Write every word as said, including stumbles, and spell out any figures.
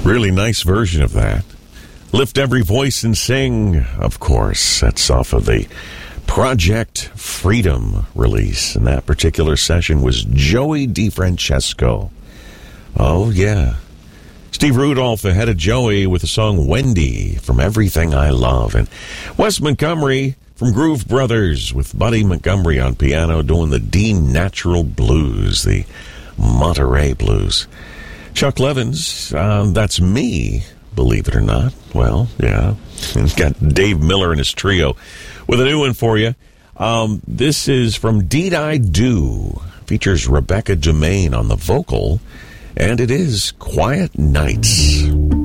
Really nice version of that. Lift Every Voice and Sing, of course. That's off of the Project Freedom release. And that particular session was Joey DeFrancesco. Oh, yeah. Steve Rudolph ahead of Joey with the song Wendy from Everything I Love. And Wes Montgomery from Groove Brothers with Buddy Montgomery on piano doing the D Natural Blues, the Monterey Blues. Chuck Levins, uh, that's me, believe it or not. Well, yeah. He's got Dave Miller and his trio with a new one for you. Um, this is from Deed I Do. Features Rebecca Dumaine on the vocal. And it is Quiet Nights.